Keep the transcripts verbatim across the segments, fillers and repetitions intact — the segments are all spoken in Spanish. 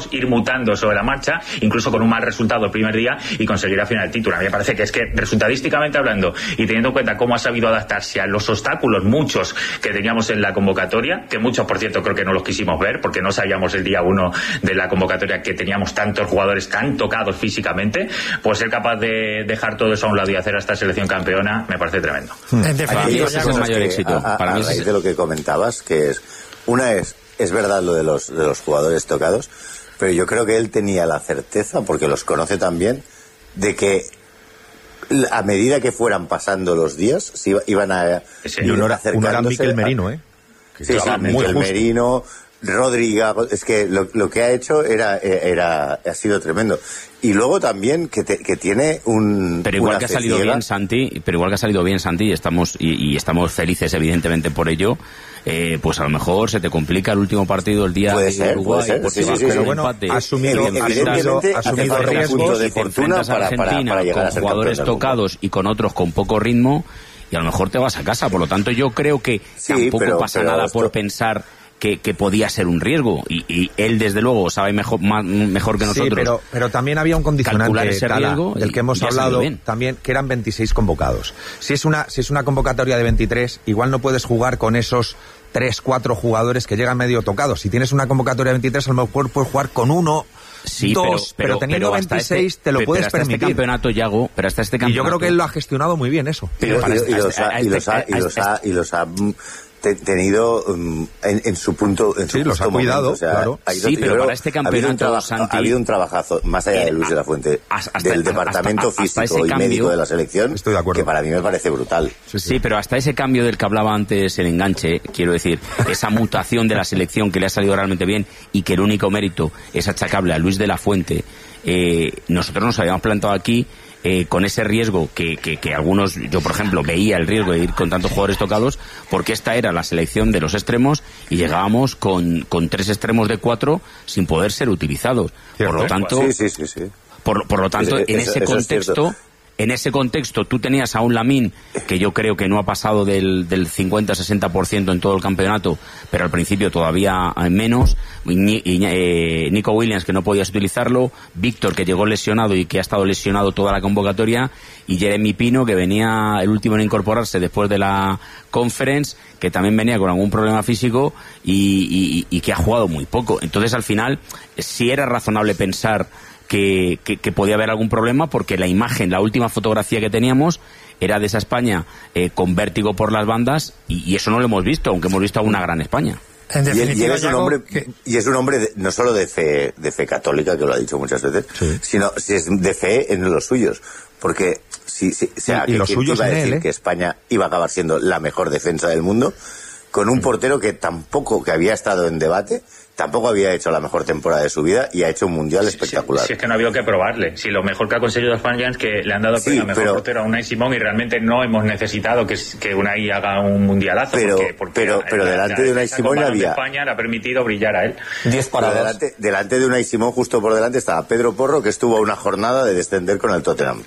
podemos ir mutando sobre la marcha, incluso con un mal resultado el primer día y conseguir al final el título. A mí me parece que es que resultadísticamente hablando y teniendo en cuenta cómo ha sabido adaptarse a los obstáculos, muchos que teníamos en la convocatoria, que muchos por cierto creo que no los quisimos ver porque no sabíamos el día uno de la convocatoria que teníamos tantos jugadores tan tocados físicamente, pues ser capaz de dejar todo eso a un lado y hacer a esta selección campeona me parece tremendo. Hmm. Para mí ese es el mayor éxito. A, a, Para a mí raíz es... de lo que comentabas, que es una es es verdad lo de los de los jugadores tocados, pero yo creo que él tenía la certeza, porque los conoce también, de que a medida que fueran pasando los días se iba, iban a sí, y uno era, uno era Mikel Merino, ¿eh? Que sí, sí, Mikel Merino, Rodrigo, es que lo, lo que ha hecho era, era ha sido tremendo. Y luego también que, te, que tiene un pero igual una que ha salido ciega. bien Santi, pero igual que ha salido bien Santi y estamos y, y estamos felices evidentemente por ello. Eh, pues a lo mejor se te complica el último partido el día puede de ser, Uruguay, puede ser, porque sí, vas sí, con sí, un bueno, empate, asumido, y evidentemente asumido hace falta un punto de fortuna para, para, para llegar con a ser jugadores tocados y con otros con poco ritmo, y a lo mejor te vas a casa. Por lo tanto, yo creo que sí, tampoco pero, pasa pero nada esto... por pensar que, que podía ser un riesgo, y, y él desde luego sabe mejor más, mejor que nosotros. Sí, pero, pero también había un condicionante ese Cala, riesgo del que hemos y hablado también, que eran veintiséis convocados. Si es una si es una convocatoria de veintitrés, igual no puedes jugar con esos tres, cuatro jugadores que llegan medio tocados. Si tienes una convocatoria de veintitrés, a lo mejor puedes jugar con uno, sí, dos, pero, pero teniendo pero veintiséis este, te lo pero puedes hasta permitir. Este campeonato, Yago, pero hasta este campeonato... Y yo creo que él lo ha gestionado muy bien eso. Pero y, y, los ha, y los ha, y los ha, y los ha te, tenido um, en, en su punto en su sí, los ha cuidado, momento, o sea, claro. Ha ido, sí, pero creo, para este campeonato, ha habido un, trabajo, Santi, ha habido un trabajazo, más allá de Luis de la Fuente, hasta, del departamento hasta, hasta físico y cambio, médico de la selección, estoy de acuerdo, que para mí me parece brutal. Sí, sí. sí, pero hasta ese cambio del que hablaba antes el enganche, quiero decir, esa mutación de la selección que le ha salido realmente bien y que el único mérito es achacable a Luis de la Fuente, eh, nosotros nos habíamos plantado aquí Eh, con ese riesgo que, que, que algunos, yo por ejemplo veía el riesgo de ir con tantos jugadores tocados, porque esta era la selección de los extremos y llegábamos con, con tres extremos de cuatro sin poder ser utilizados. ¿Cierto? Por lo tanto, sí, sí, sí, sí. Por, por lo tanto, sí, en eso, ese eso contexto, en ese contexto tú tenías a un Lamine que yo creo que no ha pasado del, del cincuenta a sesenta por ciento en todo el campeonato, pero al principio todavía menos, y, y, eh, Nico Williams que no podías utilizarlo, Víctor que llegó lesionado y que ha estado lesionado toda la convocatoria, y Jeremy Pino que venía el último en incorporarse después de la Conference, que también venía con algún problema físico y, y, y que ha jugado muy poco. Entonces al final sí era razonable pensar Que, que, que podía haber algún problema, porque la imagen, la última fotografía que teníamos era de esa España eh, con vértigo por las bandas, y, y eso no lo hemos visto, aunque hemos visto a una gran España. En definitiva, y, y, es un hombre, que... y es un hombre de, no solo de fe, de fe católica, que lo ha dicho muchas veces, sí, sino si es de fe en los suyos, porque si, si, o sea, y, y que, los suyos iba a en decir él, ¿eh? que España iba a acabar siendo la mejor defensa del mundo, con un portero que tampoco, que había estado en debate, tampoco había hecho la mejor temporada de su vida y ha hecho un mundial sí, espectacular. Si sí, es que no ha habido que probarle. Si lo mejor que ha conseguido España es que le han dado sí, el mejor pero, portero a Unai Simón, y realmente no hemos necesitado que, que Unai haga un mundialazo. Pero, porque, porque pero, pero la, delante la, de Unai Simón había... España le ha permitido brillar a él. diez paradas. Delante, delante de Unai Simón, justo por delante, estaba Pedro Porro, que estuvo a una jornada de descender con el Tottenham.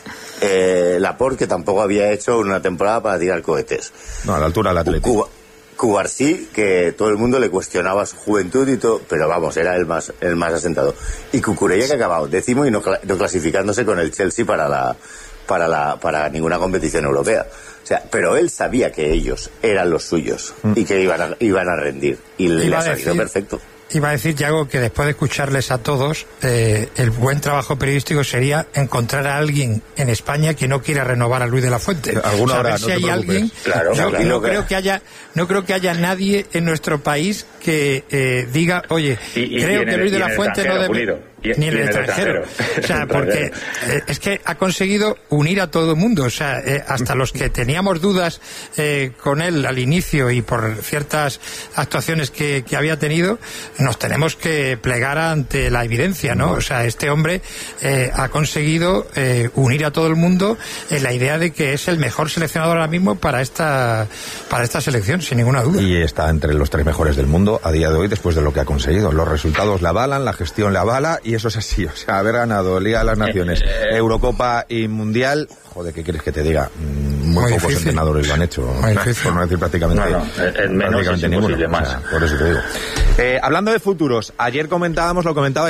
Eh, Laporte, que tampoco había hecho una temporada para tirar cohetes. No, a la altura del Atlético. Cubarsí, que todo el mundo le cuestionaba su juventud y todo, pero vamos, era el más el más asentado. Y Cucurella, que ha acabado décimo y no, no clasificándose con el Chelsea para la para la para ninguna competición europea. O sea, pero él sabía que ellos eran los suyos mm. y que iban a, iban a rendir, y le ha salido perfecto. Iba a decir, Yago, que después de escucharles a todos, eh, el buen trabajo periodístico sería encontrar a alguien en España que no quiera renovar a Luis de la Fuente. Alguna hora, o sea, no si hay alguien, claro, yo claro, no claro. creo que haya, no creo que haya nadie en nuestro país que eh, diga, oye, y, y, creo y que el, Luis de la Fuente no debe, Pulido. Y, ni en el, el extranjero. extranjero. O sea, porque eh, es que ha conseguido unir a todo el mundo. O sea, eh, hasta los que teníamos dudas eh, con él al inicio y por ciertas actuaciones que, que había tenido, nos tenemos que plegar ante la evidencia, ¿no? O sea, este hombre eh, ha conseguido eh, unir a todo el mundo en la idea de que es el mejor seleccionador ahora mismo para esta para esta selección, sin ninguna duda. Y está entre los tres mejores del mundo a día de hoy, después de lo que ha conseguido. Los resultados le avalan, la gestión le avala, y eso es así. O sea, haber ganado Liga de las Naciones, Eurocopa y Mundial, joder, ¿qué quieres que te diga? Muy, Muy pocos difícil. entrenadores lo han hecho, por no decir prácticamente, no, no, el menos prácticamente ninguno. Más. O sea, por eso te digo. Eh, hablando de futuros, ayer comentábamos, lo comentaba